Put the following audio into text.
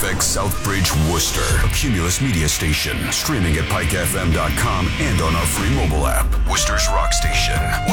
KFX Southbridge, Worcester, a Cumulus media station. Streaming at pikefm.com and on our free mobile app. Worcester's Rock Station,